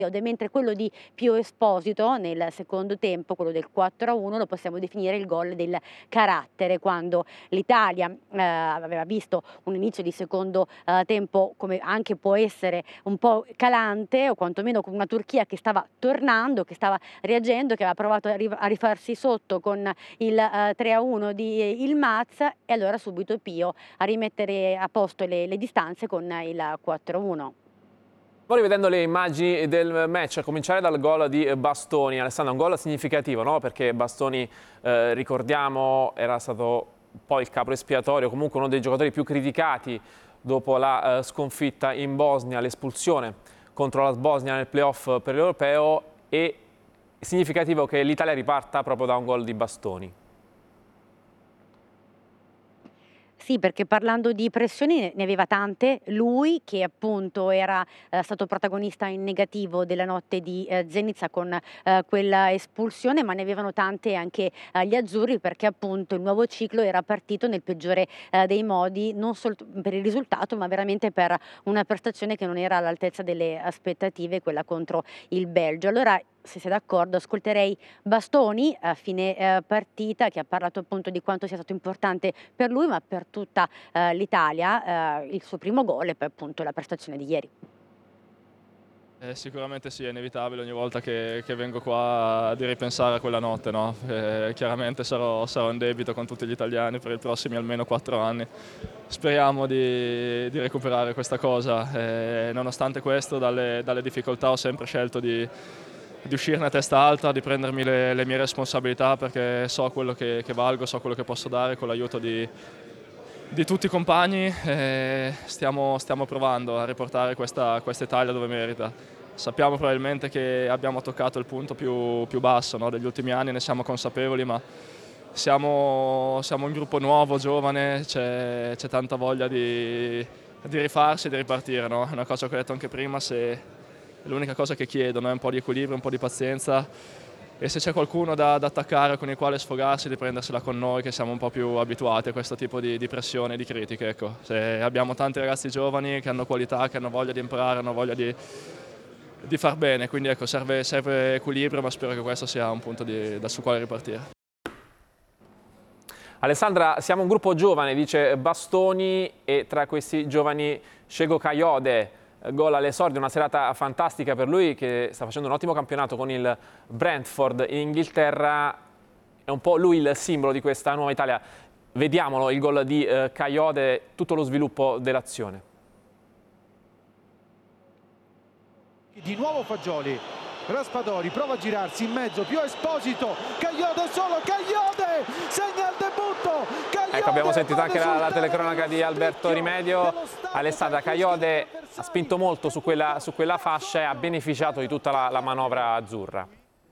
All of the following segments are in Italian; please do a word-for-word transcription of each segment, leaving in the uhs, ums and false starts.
mentre quello di Pio Esposito nel secondo tempo, quello del quattro a uno, lo possiamo definire il gol del carattere, quando l'Italia eh, aveva visto un inizio di secondo eh, tempo come anche può essere un po' calante, o quantomeno con una Turchia che stava tornando, che stava reagendo, che aveva provato a, ri a rifarsi sotto con il eh, tre a uno di Yilmaz, e allora subito Pio a rimettere a posto le, le distanze con il quattro a uno. Poi rivedendo le immagini del match, a cominciare dal gol di Bastoni. Alessandro, un gol significativo, no? Perché Bastoni, eh, ricordiamo, era stato poi il capro espiatorio, comunque uno dei giocatori più criticati dopo la eh, sconfitta in Bosnia, l'espulsione contro la Bosnia nel playoff per l'Europeo, e significativo che l'Italia riparta proprio da un gol di Bastoni. Sì, perché parlando di pressioni ne aveva tante, lui che appunto era eh, stato protagonista in negativo della notte di eh, Zenica con eh, quella espulsione, ma ne avevano tante anche eh, gli azzurri, perché appunto il nuovo ciclo era partito nel peggiore eh, dei modi, non solo per il risultato, ma veramente per una prestazione che non era all'altezza delle aspettative, quella contro il Belgio. Allora, se sei d'accordo, ascolterei Bastoni a fine eh, partita, che ha parlato appunto di quanto sia stato importante per lui, ma per tutta eh, l'Italia, eh, il suo primo gol e poi appunto la prestazione di ieri. Eh, sicuramente sì, è inevitabile ogni volta che, che vengo qua di ripensare a quella notte, no? Eh, chiaramente sarò, sarò in debito con tutti gli italiani per i prossimi almeno quattro anni. Speriamo di, di recuperare questa cosa. Eh, nonostante questo, dalle, dalle difficoltà ho sempre scelto di, di uscirne a testa alta, di prendermi le, le mie responsabilità, perché so quello che, che valgo, so quello che posso dare con l'aiuto di, di tutti i compagni. Eh, stiamo, stiamo provando a riportare questa, questa Italia dove merita. Sappiamo probabilmente che abbiamo toccato il punto più, più basso, no, degli ultimi anni, ne siamo consapevoli, ma siamo, siamo un gruppo nuovo, giovane, c'è tanta voglia di, di rifarsi e di ripartire. No? È una cosa che ho detto anche prima, se l'unica cosa che chiedono è un po' di equilibrio, un po' di pazienza, e se c'è qualcuno da, da attaccare, con il quale sfogarsi, di prendersela con noi, che siamo un po' più abituati a questo tipo di, di pressione e di critiche. Ecco. Se abbiamo tanti ragazzi giovani che hanno qualità, che hanno voglia di imparare, hanno voglia di, di far bene, quindi ecco, serve, serve equilibrio, ma spero che questo sia un punto di, da su quale ripartire. Alessandra, siamo un gruppo giovane, dice Bastoni, e tra questi giovani Cheikhou Kayode, gol all'esordio, una serata fantastica per lui, che sta facendo un ottimo campionato con il Brentford in Inghilterra. È un po' lui il simbolo di questa nuova Italia. Vediamolo, il gol di eh, Kayode, tutto lo sviluppo dell'azione. Di nuovo Fagioli, Raspadori prova a girarsi in mezzo, Pio Esposito, Kayode solo, Kayode segna il debutto. Kayode, ecco, abbiamo sentito anche la, la telecronaca di Alberto Rimedio. Alessandra, Kayode ha spinto molto su quella, su quella fascia e ha beneficiato di tutta la, la manovra azzurra.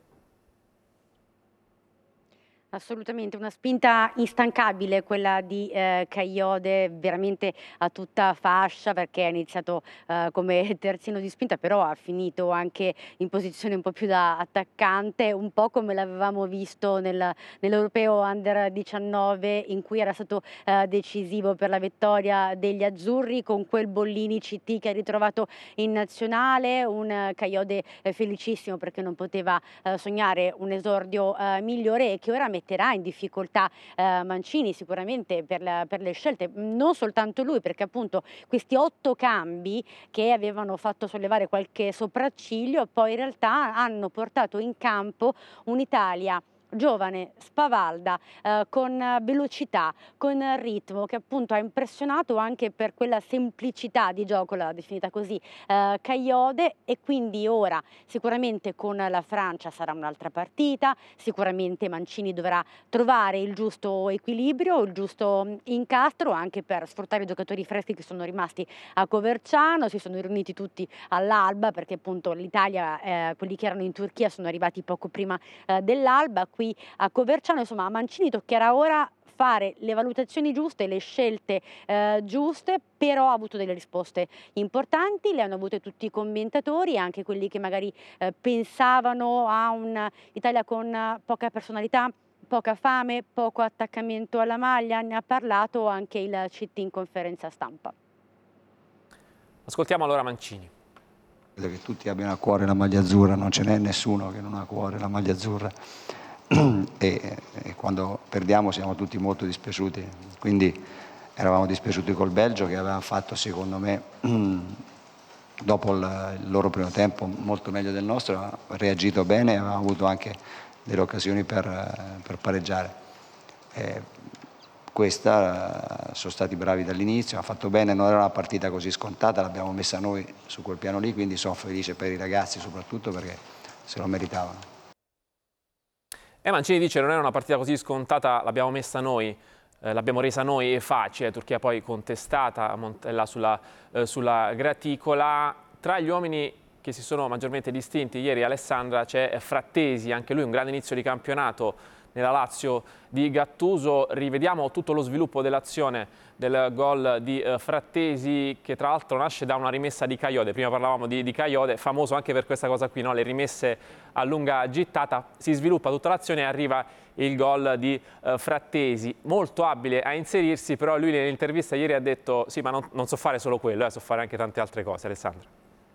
Assolutamente, una spinta instancabile quella di eh, Kayode, veramente a tutta fascia, perché ha iniziato eh, come terzino di spinta, però ha finito anche in posizione un po' più da attaccante, un po' come l'avevamo visto nel, nell'Europeo Under diciannove, in cui era stato eh, decisivo per la vittoria degli azzurri, con quel Bollini C T che ha ritrovato in nazionale. Un eh, Kayode eh, felicissimo, perché non poteva eh, sognare un esordio eh, migliore, e che ora metterà in difficoltà eh, Mancini sicuramente per, la, per le scelte, non soltanto lui, perché appunto questi otto cambi che avevano fatto sollevare qualche sopracciglio poi in realtà hanno portato in campo un'Italia giovane, spavalda, eh, con velocità, con ritmo, che appunto ha impressionato anche per quella semplicità di gioco, l'ha definita così eh, Kayode. E quindi ora sicuramente con la Francia sarà un'altra partita, sicuramente Mancini dovrà trovare il giusto equilibrio, il giusto incastro, anche per sfruttare i giocatori freschi che sono rimasti a Coverciano. Si sono riuniti tutti all'alba, perché appunto l'Italia, eh, quelli che erano in Turchia sono arrivati poco prima eh, dell'alba qui a Coverciano. Insomma, a Mancini toccherà ora fare le valutazioni giuste, le scelte eh, giuste, però ha avuto delle risposte importanti, le hanno avute tutti i commentatori, anche quelli che magari eh, pensavano a un'Italia con eh, poca personalità, poca fame, poco attaccamento alla maglia. Ne ha parlato anche il C T in conferenza stampa. Ascoltiamo allora Mancini. credo che tutti abbiano a cuore la maglia azzurra, non ce n'è nessuno che non ha a cuore la maglia azzurra e, e quando perdiamo siamo tutti molto dispiaciuti, quindi eravamo dispiaciuti col Belgio che aveva fatto secondo me dopo il, il loro primo tempo molto meglio del nostro, ha reagito bene e aveva avuto anche delle occasioni per, per pareggiare. Eh, questa sono stati bravi dall'inizio, hanno fatto bene, non era una partita così scontata, l'abbiamo messa noi su quel piano lì, quindi sono felice per i ragazzi soprattutto perché se lo meritavano. E Mancini dice non era una partita così scontata, l'abbiamo messa noi, eh, l'abbiamo resa noi facile, Turchia poi contestata, Montella sulla, eh, sulla graticola. Tra gli uomini che si sono maggiormente distinti ieri, Alessandra, c'è Frattesi, anche lui un grande inizio di campionato nella Lazio di Gattuso. Rivediamo tutto lo sviluppo dell'azione del gol di eh, Frattesi, che tra l'altro nasce da una rimessa di Kayode. Prima parlavamo di, di Kayode, famoso anche per questa cosa qui, no? Le rimesse a lunga gittata. Si sviluppa tutta l'azione e arriva il gol di eh, Frattesi, molto abile a inserirsi, però lui nell'intervista ieri ha detto sì, ma non, non so fare solo quello, eh, so fare anche tante altre cose. Alessandra.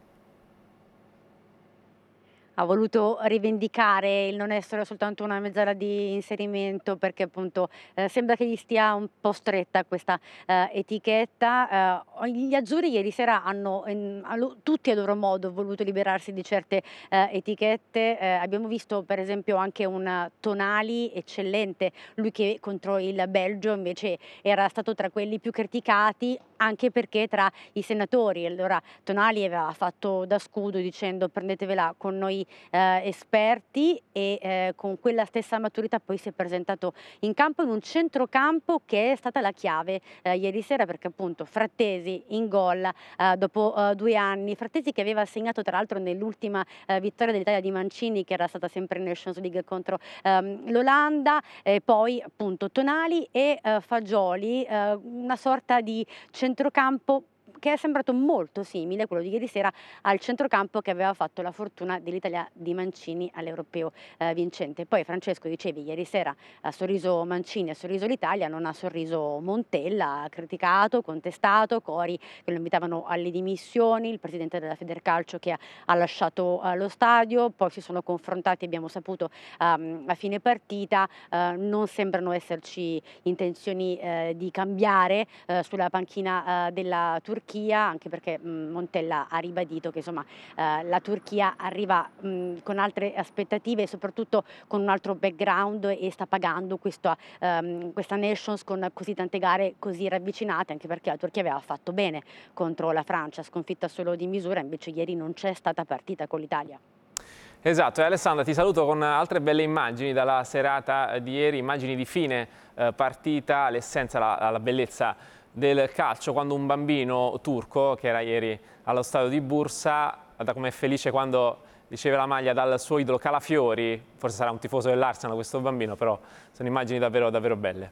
Ha voluto rivendicare il non essere soltanto una mezzala di inserimento, perché appunto eh, sembra che gli stia un po' stretta questa eh, etichetta. Eh, gli azzurri ieri sera hanno in, a lo, tutti a loro modo voluto liberarsi di certe eh, etichette. Eh, abbiamo visto per esempio anche un Tonali eccellente, lui che contro il Belgio invece era stato tra quelli più criticati, anche perché tra i senatori. Allora Tonali aveva fatto da scudo dicendo prendetevela con noi Eh, esperti e eh, con quella stessa maturità poi si è presentato in campo in un centrocampo che è stata la chiave eh, ieri sera, perché appunto Frattesi in gol eh, dopo eh, due anni, Frattesi che aveva segnato tra l'altro nell'ultima eh, vittoria dell'Italia di Mancini, che era stata sempre in Nations League contro ehm, l'Olanda, e poi appunto Tonali e eh, Fagioli, eh, una sorta di centrocampo che è sembrato molto simile, quello di ieri sera, al centrocampo che aveva fatto la fortuna dell'Italia di Mancini all'Europeo eh, vincente. Poi Francesco, dicevi, ieri sera ha sorriso Mancini, ha sorriso l'Italia, non ha sorriso Montella, ha criticato, contestato, cori che lo invitavano alle dimissioni, il presidente della Federcalcio che ha, ha lasciato uh, lo stadio, poi si sono confrontati, abbiamo saputo um, a fine partita, uh, non sembrano esserci intenzioni uh, di cambiare uh, sulla panchina uh, della Turchia, anche perché mh, Montella ha ribadito che insomma eh, la Turchia arriva mh, con altre aspettative e soprattutto con un altro background e sta pagando questo, um, questa Nations con così tante gare così ravvicinate, anche perché la Turchia aveva fatto bene contro la Francia, sconfitta solo di misura, invece ieri non c'è stata partita con l'Italia. Esatto, e Alessandra ti saluto con altre belle immagini dalla serata di ieri, immagini di fine eh, partita, l'essenza, la, la bellezza del calcio, quando un bambino turco che era ieri allo stadio di Bursa, da come è felice quando riceve la maglia dal suo idolo Calafiori, forse sarà un tifoso dell'Arsenal questo bambino, però sono immagini davvero, davvero belle.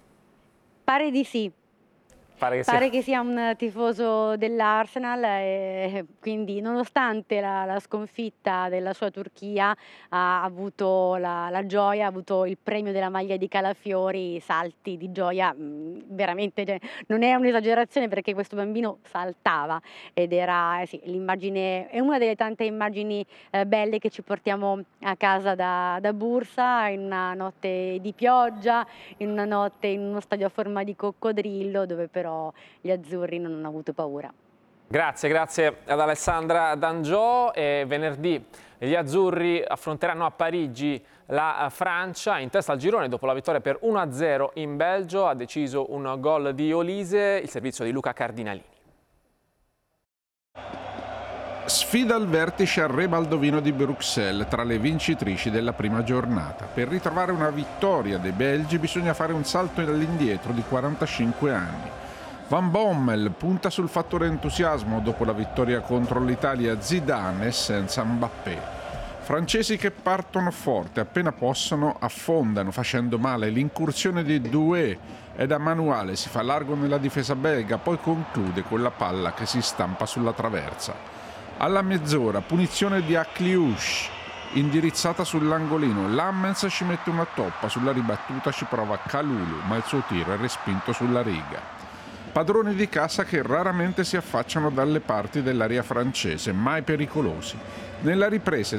Pare di sì. Pare che, Pare sia... che sia un tifoso dell'Arsenal e quindi nonostante la, la sconfitta della sua Turchia ha avuto la, la gioia, ha avuto il premio della maglia di Calafiori, salti di gioia, mh, veramente cioè, non è un'esagerazione perché questo bambino saltava ed era eh sì, l'immagine, è una delle tante immagini eh, belle che ci portiamo a casa da, da Bursa, in una notte di pioggia, in una notte in uno stadio a forma di coccodrillo dove però gli azzurri non hanno avuto paura. Grazie, grazie ad Alessandra Dangiò. E venerdì gli azzurri affronteranno a Parigi la Francia, in testa al girone dopo la vittoria per uno a zero in Belgio. Ha deciso un gol di Olise, il servizio di Luca Cardinalini. Sfida al vertice al Re Baldovino di Bruxelles tra le vincitrici della prima giornata. Per ritrovare una vittoria dei belgi bisogna fare un salto all'indietro di quarantacinque anni. Van Bommel punta sul fattore entusiasmo dopo la vittoria contro l'Italia Zidane senza Mbappé. Francesi che partono forte, appena possono affondano facendo male l'incursione di Doué e da manuale si fa largo nella difesa belga, poi conclude con la palla che si stampa sulla traversa. Alla mezz'ora punizione di Akliouche indirizzata sull'angolino, Lammens ci mette una toppa, sulla ribattuta ci prova Kalulu ma il suo tiro è respinto sulla riga. padroni di cassa che raramente si affacciano dalle parti dell'area francese, mai pericolosi. Nella ripresa